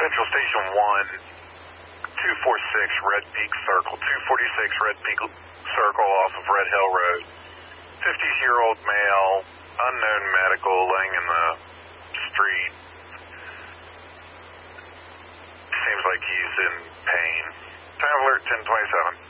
Central Station 1, 246 Red Peak Circle, 246 Red Peak Circle off of Red Hill Road. 50-year-old male, unknown medical, laying in the street. Seems like he's in pain. Time alert 1027.